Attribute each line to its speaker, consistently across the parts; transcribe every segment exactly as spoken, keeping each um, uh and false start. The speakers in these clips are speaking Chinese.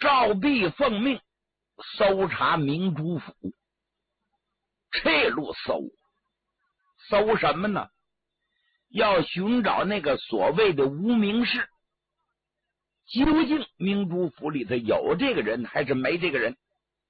Speaker 1: 赵弼奉命搜查明珠府，这路搜搜什么呢？要寻找那个所谓的无名氏，究竟明珠府里头有这个人还是没这个人？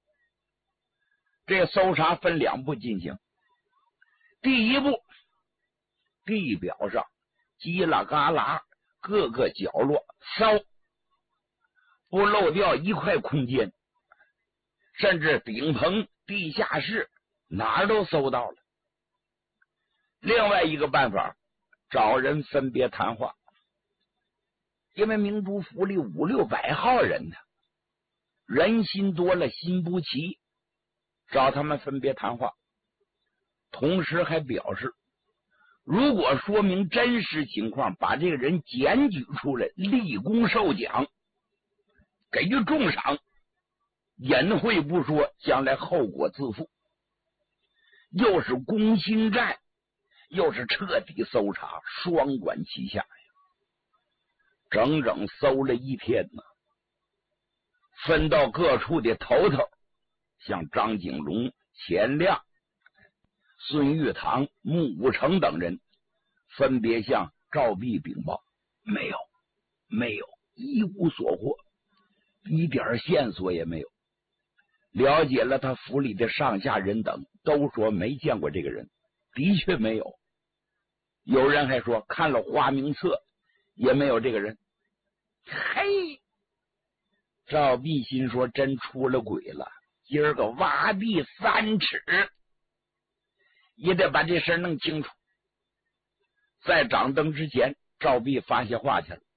Speaker 1: 这搜查分两步进行。第一步，地表上叽啦嘎啦各个角落搜，不漏掉一块空间，甚至顶棚、地下室哪儿都搜到了。另外一个办法，找人分别谈话，因为明珠府里五六百号人呢，人心多了心不齐，找他们分别谈话。同时还表示，如果说明真实情况，把这个人检举出来，立功受奖，给予重赏，隐晦不说，将来后果自负。又是攻心战，又是彻底搜查，双管齐下呀！整整搜了一天呢，分到各处的头头，像张景龙、钱亮、孙玉堂、穆武成等人，分别向赵弼禀报，没有，没有，一无所获，一点线索也没有。了解了他府里的上下人等，都说没见过这个人，的确没有。有人还说看了花名册，也没有这个人。嘿，赵弼心说真出了鬼了，今儿个挖地三尺，也得把这事弄清楚。在掌灯之前，赵弼发下话去了，